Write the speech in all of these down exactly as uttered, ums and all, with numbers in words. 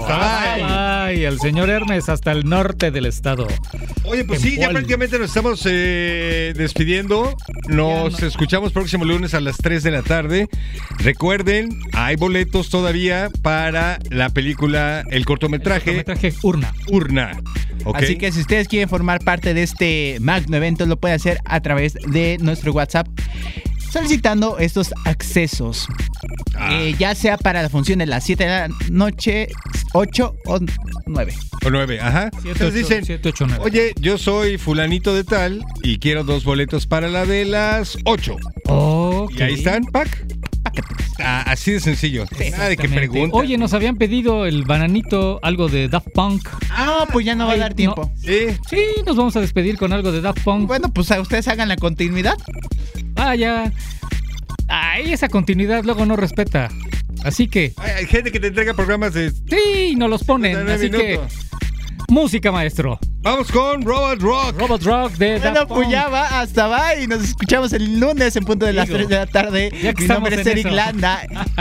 Hasta bye. Ay, el señor Hermes hasta el norte del estado. Oye, pues sí, ya prácticamente nos estamos eh, despidiendo. Nos no. escuchamos próximo lunes a las tres de la tarde. Recuerden, hay boletos todavía para la película, el cortometraje. El cortometraje Urna. Urna. Okay. Así que si ustedes quieren formar parte de este magno evento, lo pueden hacer a través de nuestro WhatsApp, solicitando estos accesos. Ah. Eh, ya sea para la función de las siete de la noche, ocho o nueve. O nueve, ajá. siete, Entonces ocho, dicen, siete, ocho, nueve. Oye, yo soy fulanito de tal y quiero dos boletos para la de las ocho. Okay. Y ahí están, pack. Ah, así de sencillo. Nada de que pregunten. Oye, nos habían pedido el bananito, algo de Daft Punk. Ah, pues ya no va Ay, a dar tiempo. No. Sí. Sí, nos vamos a despedir con algo de Daft Punk. Bueno, pues a ustedes hagan la continuidad. Ah, ya. Ay, esa continuidad luego no respeta. Así que... Hay, hay gente que te entrega programas de... Sí, no los ponen. Así minutos. que... Música, maestro. Vamos con Robot Rock. Robot Rock de Bueno, Daft Punk. pues ya va, hasta va y nos escuchamos el lunes en punto de las Digo, tres de la tarde. Ya que Mi nombre es Eric eso. Landa.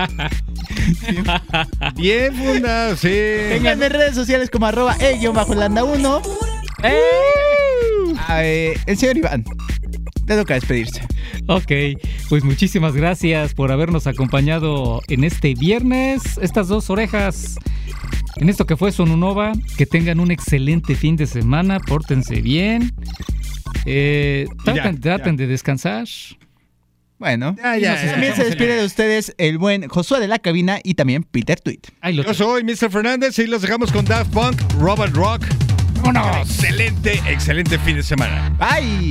Bien fundado, sí. Ténganme en redes sociales como arroba e-landa uno. ¡Eh! Eh, el señor Iván, te toca despedirse. Ok, pues muchísimas gracias por habernos acompañado en este viernes. Estas dos orejas, en esto que fue Sonunova. Que tengan un excelente fin de semana, pórtense bien. Eh, traten, ya, traten ya. de descansar. Bueno, ya, ya, ya, también se despide de ustedes el buen Josué de la cabina y también Peter Tweet. Yo soy mister Fernández y los dejamos con Daft Punk, Robot Rock. ¡Vámonos! Excelente, excelente fin de semana. Bye.